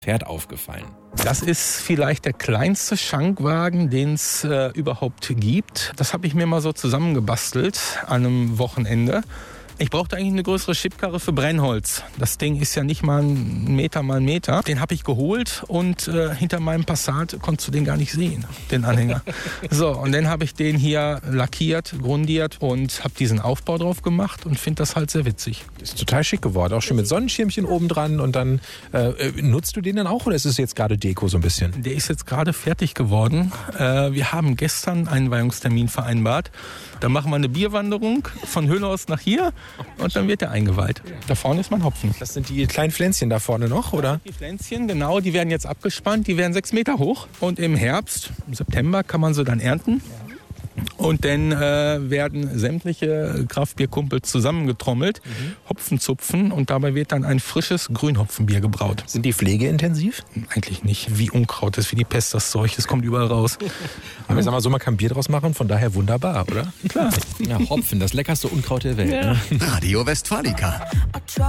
Pferd aufgefallen? Das ist vielleicht der kleinste Schankwagen, den es überhaupt gibt. Das habe ich mir mal so zusammengebastelt an einem Wochenende. Ich brauchte eigentlich eine größere Schubkarre für Brennholz. Das Ding ist ja nicht mal 1 Meter mal 1 Meter. Den habe ich geholt und hinter meinem Passat konntest du den gar nicht sehen, den Anhänger. So, und dann habe ich den hier lackiert, grundiert und habe diesen Aufbau drauf gemacht und finde das halt sehr witzig. Ist total schick geworden, auch schon mit Sonnenschirmchen oben dran. Und dann nutzt du den dann auch oder ist es jetzt gerade Deko so ein bisschen? Der ist jetzt gerade fertig geworden. Wir haben gestern einen Weihungstermin vereinbart. Da machen wir eine Bierwanderung von Höhlaus nach hier und dann wird er eingeweiht. Da vorne ist mein Hopfen. Das sind die kleinen Pflänzchen da vorne noch, oder? Die Pflänzchen, genau, die werden jetzt abgespannt. Die werden 6 Meter hoch. Und im Herbst, im September, kann man sie dann ernten. Und dann werden sämtliche Kraftbierkumpels zusammengetrommelt, Hopfen zupfen und dabei wird dann ein frisches Grünhopfenbier gebraut. Sind die pflegeintensiv? Eigentlich nicht. Wie Unkraut ist, wie die Pest, das Zeug, das kommt überall raus. Aber ich sag mal so, man kann Bier draus machen, von daher wunderbar, oder? Klar. Ja, Hopfen, das leckerste Unkraut der Welt. Ja. Radio Westfalica.